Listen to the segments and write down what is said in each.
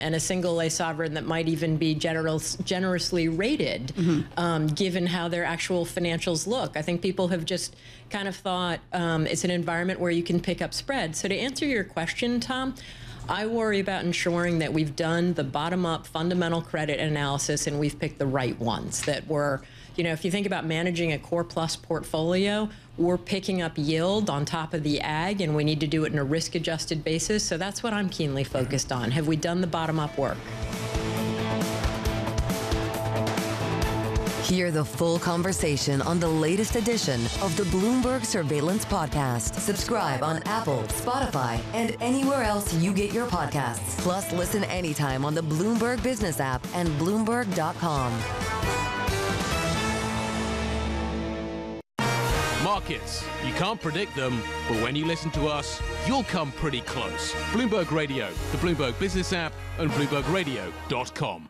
and a single A sovereign that might even be generously rated, given how their actual financials look. I think people have just kind of thought it's an environment where you can pick up spread. So to answer your question, Tom, I worry about ensuring that we've done the bottom-up fundamental credit analysis and we've picked the right ones that were, you know, if you think about managing a core plus portfolio, we're picking up yield on top of the ag, and we need to do it in a risk-adjusted basis. So that's what I'm keenly focused on. Have we done the bottom-up work? Hear the full conversation on the latest edition of the Bloomberg Surveillance Podcast. Subscribe on Apple, Spotify, and anywhere else you get your podcasts. Plus, listen anytime on the Bloomberg Business app and Bloomberg.com. Markets. You can't predict them, but when you listen to us, you'll come pretty close. Bloomberg Radio, the Bloomberg Business app, and BloombergRadio.com.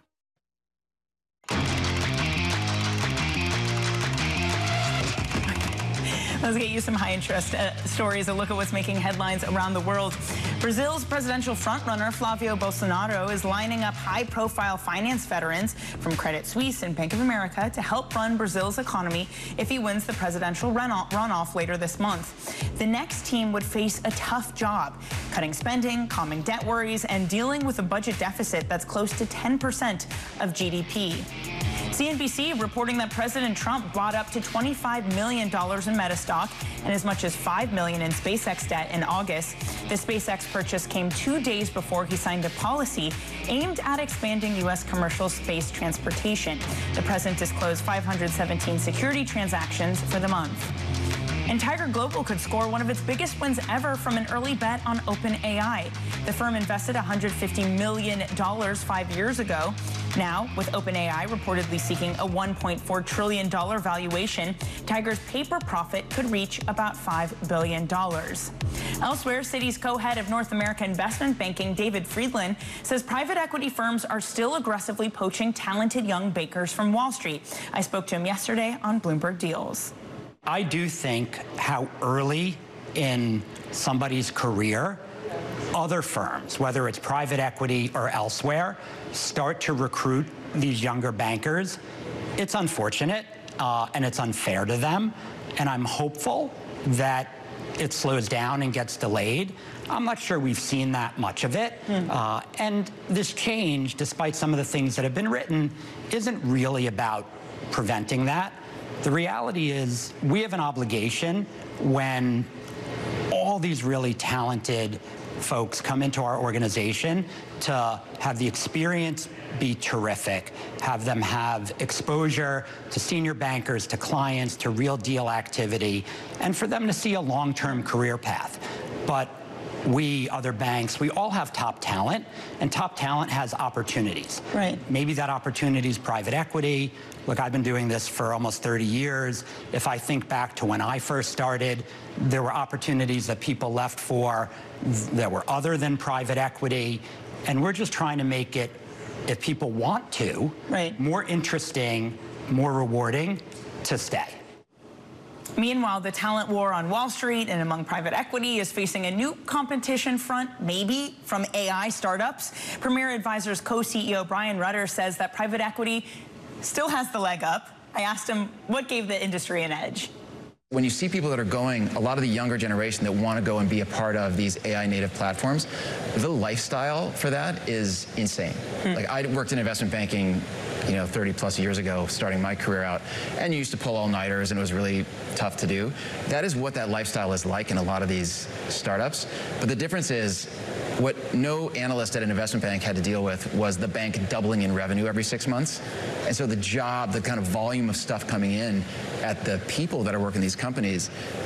Let's get you some high-interest stories, a look at what's making headlines around the world. Brazil's presidential frontrunner, Flavio Bolsonaro, is lining up high-profile finance veterans from Credit Suisse and Bank of America to help run Brazil's economy if he wins the presidential runoff later this month. The next team would face a tough job, cutting spending, calming debt worries, and dealing with a budget deficit that's close to 10% of GDP. CNBC reporting that President Trump bought up to $25 million in Meta stock and as much as $5 million in SpaceX debt in August. The SpaceX purchase came 2 days before he signed a policy aimed at expanding U.S. commercial space transportation. The president disclosed 517 security transactions for the month. And Tiger Global could score one of its biggest wins ever from an early bet on OpenAI. The firm invested $150 million 5 years ago. Now, with OpenAI reportedly seeking a $1.4 trillion valuation, Tiger's paper profit could reach about $5 billion. Elsewhere, Citi's co-head of North America Investment Banking, David Friedland, says private equity firms are still aggressively poaching talented young bankers from Wall Street. I spoke to him yesterday on Bloomberg Deals. I do think how early in somebody's career other firms, whether it's private equity or elsewhere, start to recruit these younger bankers. It's unfortunate and it's unfair to them. And I'm hopeful that it slows down and gets delayed. I'm not sure we've seen that much of it. And this change, despite some of the things that have been written, isn't really about preventing that. The reality is we have an obligation when all these really talented folks come into our organization to have the experience be terrific, have them have exposure to senior bankers, to clients, to real deal activity, and for them to see a long-term career path. But we, other banks, we all have top talent, and top talent has opportunities. Right. Maybe that opportunity is private equity. Look, I've been doing this for almost 30 years. If I think back to when I first started, there were opportunities that people left for that were other than private equity. And we're just trying to make it, if people want to, more interesting, more rewarding to stay. Meanwhile, the talent war on Wall Street and among private equity is facing a new competition front, maybe from AI startups. Premier Advisors co-CEO Brian Rutter says that private equity still has the leg up. I asked him what gave the industry an edge. When you see people that are going, a lot of the younger generation that want to go and be a part of these AI native platforms, the lifestyle for that is insane. Like, I worked in investment banking, 30 plus years ago, starting my career out, and you used to pull all-nighters and it was really tough to do. That is what that lifestyle is like in a lot of these startups. But the difference is, what no analyst at an investment bank had to deal with was the bank doubling in revenue every 6 months. And so the job, the kind of volume of stuff coming in at the people that are working these companies,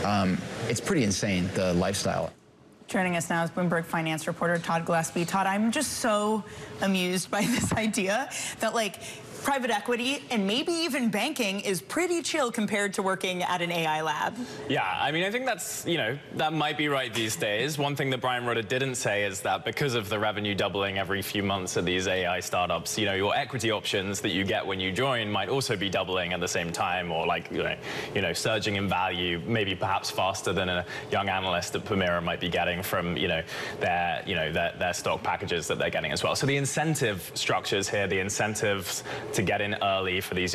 it's pretty insane, the lifestyle. Joining us now is Bloomberg finance reporter Todd Gillespie. Todd, I'm just so amused by this idea that, private equity and maybe even banking is pretty chill compared to working at an AI lab. Yeah, I mean, I think that's, that might be right these days. One thing that Brian Roeder didn't say is that because of the revenue doubling every few months at these AI startups, your equity options that you get when you join might also be doubling at the same time, or like, surging in value, maybe perhaps faster than a young analyst at Permira might be getting from, their stock packages that they're getting as well. So the incentive structures here, the incentives to get in early for these